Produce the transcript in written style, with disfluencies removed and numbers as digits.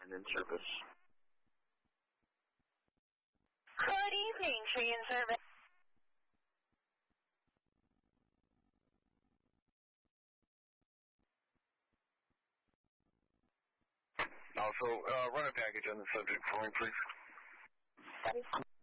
and in service. Good evening, Tree in service. Also, run a package on the subject for me, please.